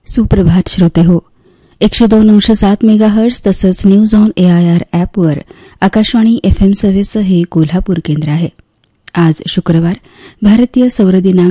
सुप्रभात श्रोते हो. 102.7 मेगाहर्ट्ज तसंच न्यूज ऑन AIR ॲपवर आकाशवाणी FM सेवेचं हे कोल्हापूर केंद्र आहे. आज शुक्रवार, भारतीय सौर दिनांक